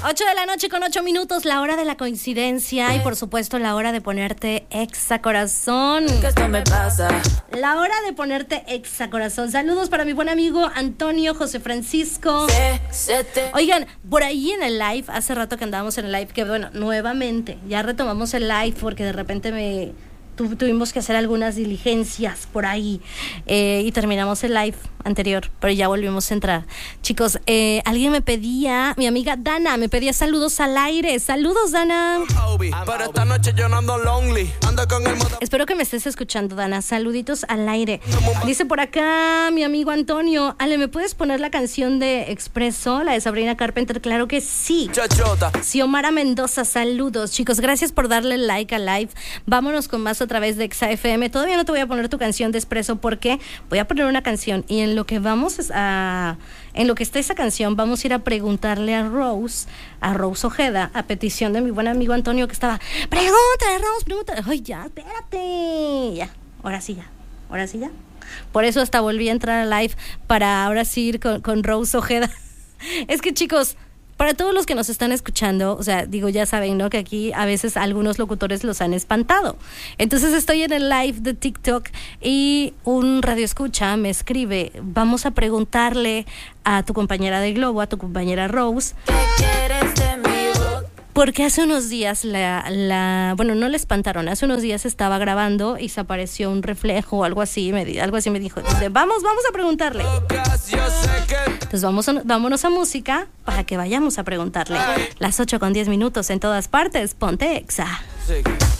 8 de la noche con 8 minutos, la hora de la coincidencia y por supuesto la hora de ponerte exa corazón. Que esto me pasa. La hora de ponerte exa corazón. Saludos para mi buen amigo Antonio José Francisco. Oigan, por ahí en el live, hace rato que andábamos en el live, que bueno, nuevamente, ya retomamos el live porque de repente tuvimos que hacer algunas diligencias por ahí y terminamos el live anterior, pero ya volvimos a entrar. Chicos, alguien me pedía, mi amiga Dana, me pedía saludos al aire. Saludos, Dana. Pero esta noche yo no ando lonely. Ando con el modo. Espero que me estés escuchando, Dana. Saluditos al aire. Dice por acá mi amigo Antonio, Ale, ¿me puedes poner la canción de Expreso, la de Sabrina Carpenter? Claro que sí. Chachota. Xiomara Mendoza, saludos. Chicos, gracias por darle like al live. Vámonos con más a través de Exa FM. Todavía no te voy a poner tu canción de Expreso porque voy a poner una canción y en lo que está esa canción vamos a ir a preguntarle a Rose Ojeda, a petición de mi buen amigo Antonio, que estaba, pregúntale, Rose, pregúntale. Ay, ya, espérate. Ya, ahora sí ya. Por eso hasta volví a entrar al live para ahora sí ir con Rose Ojeda. Es que, chicos, para todos los que nos están escuchando, o sea, digo, ya saben, ¿no? Que aquí a veces algunos locutores los han espantado. Entonces estoy en el live de TikTok y un radioescucha me escribe, vamos a preguntarle a tu compañera de Globo, a tu compañera Rose, ¿Qué quieres de mí? porque hace unos días bueno, no le espantaron, hace unos días estaba grabando y se apareció un reflejo o algo así me dijo, vamos a preguntarle. Entonces vámonos a música para que vayamos a preguntarle. Las 8:10 en todas partes, ponte exa.